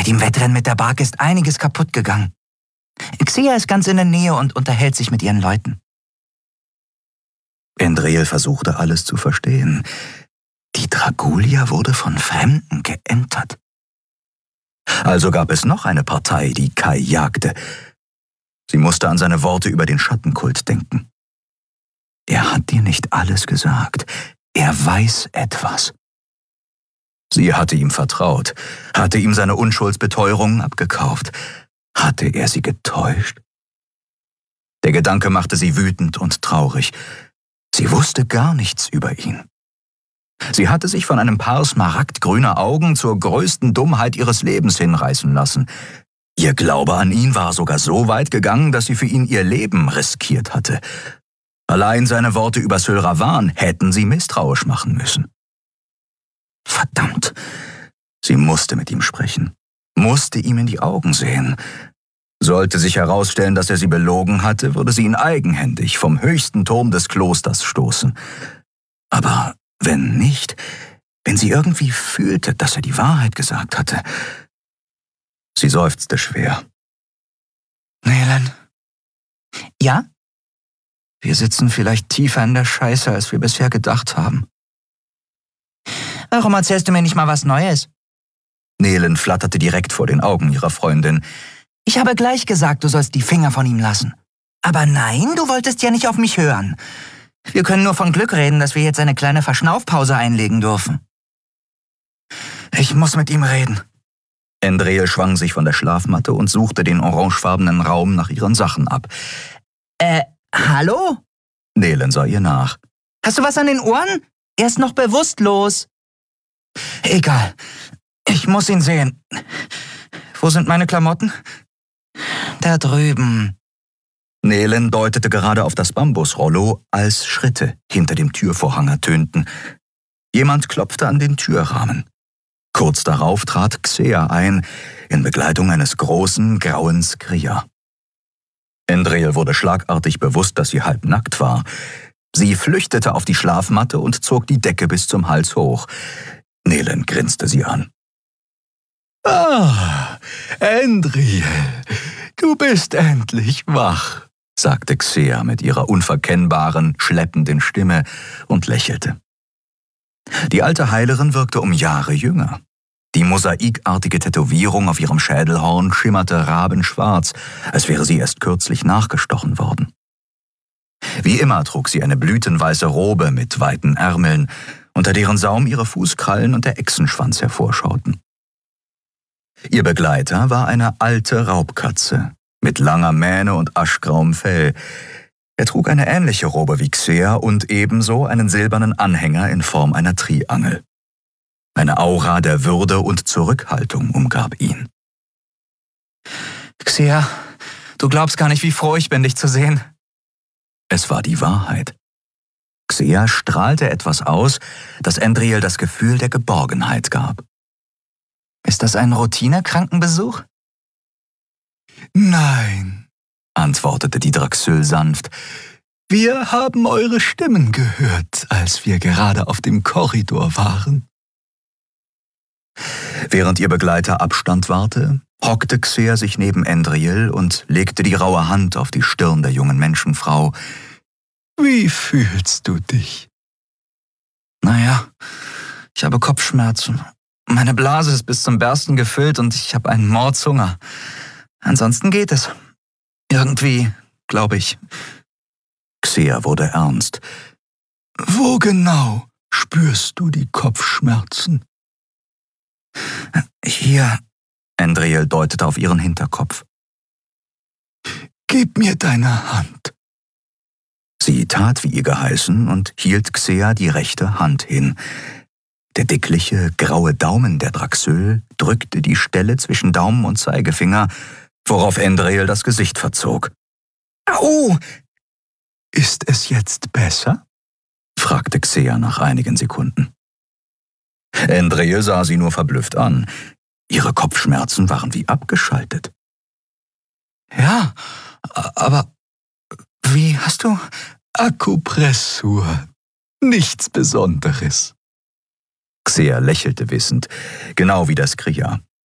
dem Wettrennen mit der Bark ist einiges kaputt gegangen. Xea ist ganz in der Nähe und unterhält sich mit ihren Leuten. Endreel versuchte alles zu verstehen. Die Dragulia wurde von Fremden geentert. Also gab es noch eine Partei, die Kai jagte. Sie musste an seine Worte über den Schattenkult denken. Er hat dir nicht alles gesagt. Er weiß etwas. Sie hatte ihm vertraut, hatte ihm seine Unschuldsbeteuerungen abgekauft. Hatte er sie getäuscht? Der Gedanke machte sie wütend und traurig. Sie wusste gar nichts über ihn. Sie hatte sich von einem Paar smaragdgrüner Augen zur größten Dummheit ihres Lebens hinreißen lassen. Ihr Glaube an ihn war sogar so weit gegangen, dass sie für ihn ihr Leben riskiert hatte. Allein seine Worte über Sylravan hätten sie misstrauisch machen müssen. Verdammt! Sie musste mit ihm sprechen, musste ihm in die Augen sehen. Sollte sich herausstellen, dass er sie belogen hatte, würde sie ihn eigenhändig vom höchsten Turm des Klosters stoßen. Aber wenn nicht, wenn sie irgendwie fühlte, dass er die Wahrheit gesagt hatte. Sie seufzte schwer. Nelen? Ja? Wir sitzen vielleicht tiefer in der Scheiße, als wir bisher gedacht haben. Warum erzählst du mir nicht mal was Neues? Nelen flatterte direkt vor den Augen ihrer Freundin. Ich habe gleich gesagt, du sollst die Finger von ihm lassen. Aber nein, du wolltest ja nicht auf mich hören. Wir können nur von Glück reden, dass wir jetzt eine kleine Verschnaufpause einlegen dürfen. Ich muss mit ihm reden. Endreel schwang sich von der Schlafmatte und suchte den orangefarbenen Raum nach ihren Sachen ab. Hallo? Nelen sah ihr nach. Hast du was an den Ohren? Er ist noch bewusstlos. Egal, ich muss ihn sehen. Wo sind meine Klamotten? Da drüben. Nelen deutete gerade auf das Bambusrollo, als Schritte hinter dem Türvorhang ertönten. Jemand klopfte an den Türrahmen. Kurz darauf trat Xea ein, in Begleitung eines großen, grauen Skria. Endreel wurde schlagartig bewusst, dass sie halbnackt war. Sie flüchtete auf die Schlafmatte und zog die Decke bis zum Hals hoch. Nelen grinste sie an. »Ah, Endreel, du bist endlich wach«, sagte Xea mit ihrer unverkennbaren, schleppenden Stimme und lächelte. Die alte Heilerin wirkte um Jahre jünger. Die mosaikartige Tätowierung auf ihrem Schädelhorn schimmerte rabenschwarz, als wäre sie erst kürzlich nachgestochen worden. Wie immer trug sie eine blütenweiße Robe mit weiten Ärmeln, unter deren Saum ihre Fußkrallen und der Echsenschwanz hervorschauten. Ihr Begleiter war eine alte Raubkatze mit langer Mähne und aschgrauem Fell. Er trug eine ähnliche Robe wie Xea und ebenso einen silbernen Anhänger in Form einer Triangel. Eine Aura der Würde und Zurückhaltung umgab ihn. Xea, du glaubst gar nicht, wie froh ich bin, dich zu sehen. Es war die Wahrheit. Xea strahlte etwas aus, das Endreel das Gefühl der Geborgenheit gab. Ist das ein Routine-Krankenbesuch? Nein, antwortete die Draxül sanft. Wir haben eure Stimmen gehört, als wir gerade auf dem Korridor waren. Während ihr Begleiter Abstand wahrte, hockte Xea sich neben Endreel und legte die raue Hand auf die Stirn der jungen Menschenfrau. Wie fühlst du dich? Naja, ich habe Kopfschmerzen. Meine Blase ist bis zum Bersten gefüllt und ich habe einen Mordshunger. Ansonsten geht es. Irgendwie, glaube ich. Xea wurde ernst. Wo genau spürst du die Kopfschmerzen? Hier. Endreel deutete auf ihren Hinterkopf. Gib mir deine Hand. Sie tat, wie ihr geheißen, und hielt Xea die rechte Hand hin. Der dickliche, graue Daumen der Draxül drückte die Stelle zwischen Daumen und Zeigefinger, worauf Endreel das Gesicht verzog. Au! Ist es jetzt besser? Fragte Xea nach einigen Sekunden. Endreel sah sie nur verblüfft an. Ihre Kopfschmerzen waren wie abgeschaltet. Ja, aber wie hast du? Akupressur. Nichts Besonderes. Xea lächelte wissend, genau wie das Skria.